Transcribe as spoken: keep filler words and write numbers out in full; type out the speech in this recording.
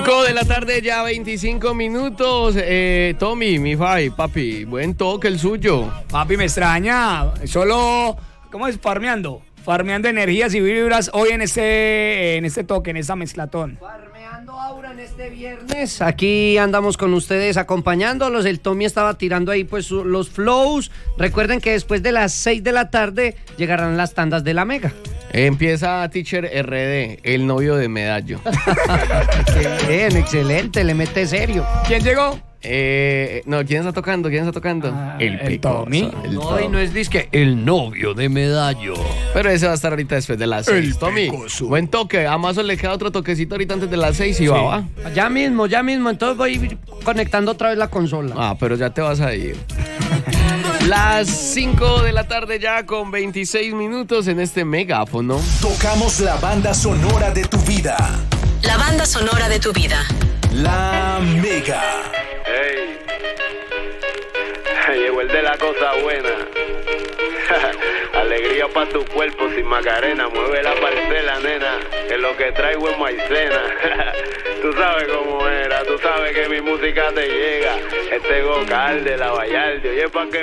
cinco de la tarde, ya veinticinco minutos. Eh, Tommy, mi Fai, papi, buen toque el suyo. Papi, me extraña. Solo, ¿cómo es? Farmeando. Farmeando energías y vibras hoy en este, en este toque, en esta mezclatón. Farmeando aura en este viernes. Aquí andamos con ustedes acompañándolos. El Tommy estaba tirando ahí pues su, los flows. Recuerden que después de las seis de la tarde llegarán las tandas de la Mega. Empieza Teacher R D, el novio de Medallo. Qué bien, excelente, le mete serio. ¿Quién llegó? Eh, no, ¿quién está tocando? ¿Quién está tocando? Ah, el el Tommy. El No, Tommy. y no es disque el novio de Medallo. Pero ese va a estar ahorita después de las seis. El Tommy, pecoso. buen toque. A Mazo le queda otro toquecito ahorita antes de las seis y Sí. va, va. Ya mismo, ya mismo. Entonces voy a ir conectando otra vez la consola. Ah, pero ya te vas a ir. Las cinco de la tarde ya con veintiséis minutos en este megáfono. Tocamos la banda sonora de tu vida. La banda sonora de tu vida. La Mega. Ey, llegó el de la cosa buena. Alegría pa' tu cuerpo sin Macarena. Mueve la parcela, nena, que lo que traigo es maicena. Tú sabes cómo era, tú sabes que mi música te llega. Este vocal de la Vallarde, oye, pa' que